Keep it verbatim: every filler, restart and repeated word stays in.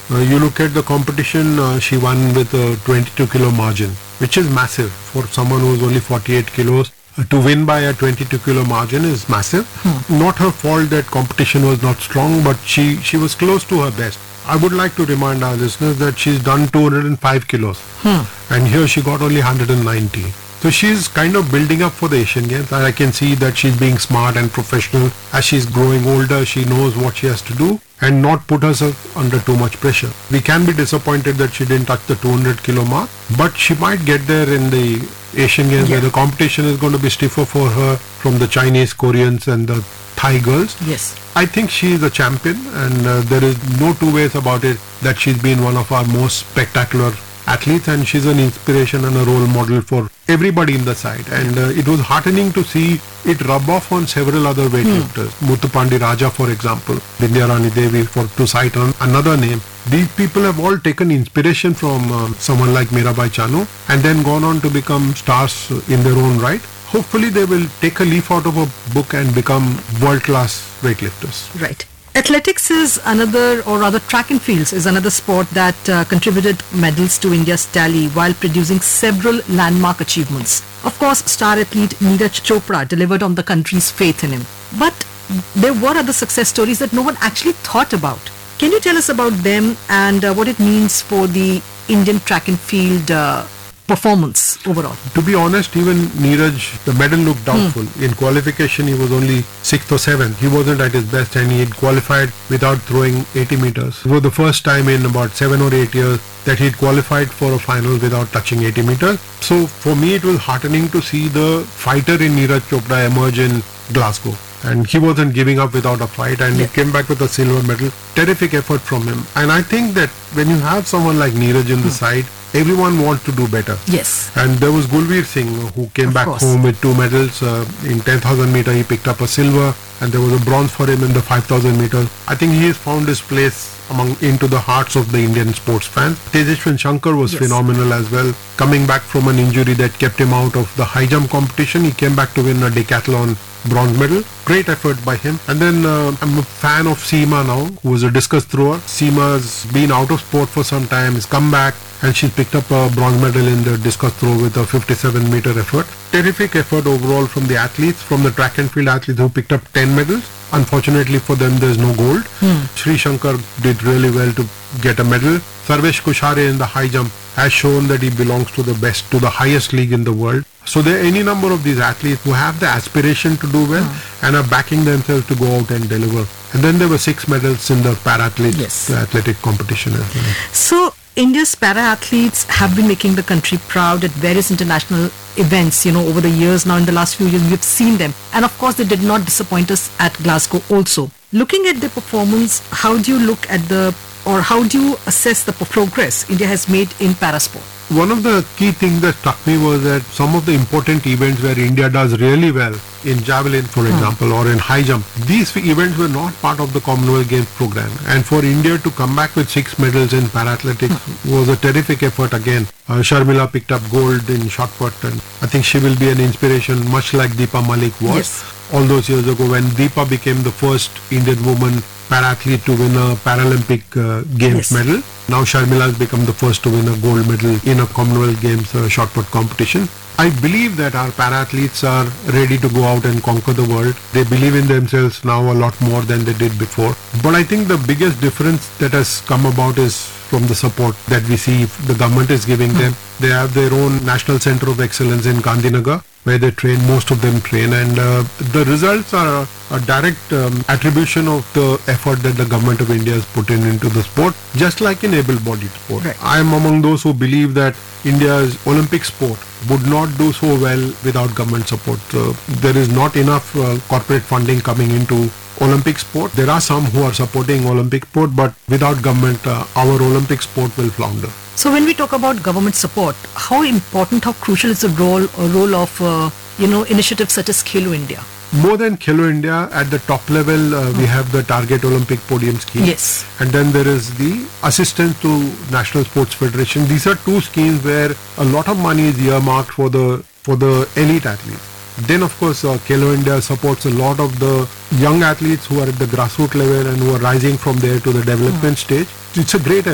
Uh, you look at the competition, uh, she won with a twenty-two kilo margin, which is massive for someone who's only forty-eight kilos. Uh, to win by a twenty-two kilo margin is massive. Hmm. Not her fault that competition was not strong, but she, she was close to her best. I would like to remind our listeners that she's done two hundred five kilos. Hmm. And here she got only one hundred ninety. So she's kind of building up for the Asian Games. And I can see that she's being smart and professional. As she's growing older, she knows what she has to do and not put herself under too much pressure. We can be disappointed that she didn't touch the two hundred kilo mark, but she might get there in the Asian Games, yeah, where the competition is going to be stiffer for her from the Chinese, Koreans and the Thai girls. Yes. I think she is a champion, and uh, there is no two ways about it that she's been one of our most spectacular athletes, and she's an inspiration and a role model for everybody in the side. And uh, it was heartening to see it rub off on several other weightlifters. Hmm. Muthupandi Raja, for example, Vindhya Rani Devi, for to cite an, another name. These people have all taken inspiration from um, someone like Mirabai Chanu and then gone on to become stars in their own right. Hopefully they will take a leaf out of a book and become world-class weightlifters. Right. Athletics is another, or rather track and fields is another sport that uh, contributed medals to India's tally while producing several landmark achievements. Of course, star athlete Neeraj Chopra delivered on the country's faith in him. But there were other success stories that no one actually thought about. Can you tell us about them and uh, what it means for the Indian track and field uh, performance overall? To be honest, even Neeraj, the medal looked doubtful. Hmm. In qualification, he was only sixth or seventh. He wasn't at his best, and he had qualified without throwing eighty meters. It was the first time in about seven or eight years that he had qualified for a final without touching eighty meters. So for me, it was heartening to see the fighter in Neeraj Chopra emerge in Glasgow. And he wasn't giving up without a fight, and yeah, he came back with a silver medal. Terrific effort from him. And I think that when you have someone like Neeraj in the hmm. side, everyone wants to do better. Yes. And there was Gulveer Singh, who came of back course. home with two medals. Uh, in ten thousand meter, he picked up a silver, and there was a bronze for him in the five thousand meters. I think he has found his place among into the hearts of the Indian sports fans. Tejashwan Shankar was yes. phenomenal as well. Coming back from an injury that kept him out of the high jump competition, he came back to win a decathlon bronze medal. Great effort by him. And then uh, I'm a fan of Seema now, who is a discus thrower. Seema's been out of sport for some time, has come back, and she's picked up a bronze medal in the discus throw with a fifty-seven meter effort. Terrific effort overall from the athletes, from the track and field athletes who picked up ten medals. Unfortunately for them, there's no gold. Hmm. Sri Shankar did really well to get a medal. Sarvesh Kushare in the high jump has shown that he belongs to the best, to the highest league in the world. So there are any number of these athletes who have the aspiration to do well hmm. and are backing themselves to go out and deliver. And then there were six medals in the para-athletic yes. athletic competition as well. So India's para-athletes have been making the country proud at various international events, you know, over the years. Now in the last few years, we've seen them. And of course, they did not disappoint us at Glasgow also. Looking at their performance, how do you look at the, or how do you assess the progress India has made in para-sport? One of the key things that struck me was that some of the important events where India does really well, in javelin for example, hmm. or in high jump, these events were not part of the Commonwealth Games program. And for India to come back with six medals in para-athletics hmm. was a terrific effort again. Uh, Sharmila picked up gold in shot put, and I think she will be an inspiration, much like Deepa Malik was. Yes. All those years ago when Deepa became the first Indian woman para-athlete to win a Paralympic uh, Games yes. medal. Now Sharmila has become the first to win a gold medal in a Commonwealth Games uh, shot put competition. I believe that our para-athletes are ready to go out and conquer the world. They believe in themselves now a lot more than they did before. But I think the biggest difference that has come about is from the support that we see the government is giving hmm. them. They have their own National Center of Excellence in Gandhinagar, where they train, most of them train, and uh, the results are a, a direct um, attribution of the effort that the government of India has put in into the sport, just like in able-bodied sport. Right. I am among those who believe that India's Olympic sport would not do so well without government support. Uh, there is not enough uh, corporate funding coming into Olympic sport. There are some who are supporting Olympic sport, but without government, uh, our Olympic sport will flounder. So when we talk about government support, how important, how crucial is the role uh, role of uh, you know initiatives such as Khelo India? More than Khelo India, at the top level, uh, we have the Target Olympic Podium Scheme. Yes. And then there is the Assistance to National Sports Federation. These are two schemes where a lot of money is earmarked for the for the elite athletes. Then, of course, uh, Khelo India supports a lot of the young athletes who are at the grassroots level and who are rising from there to the development mm. stage. It's a great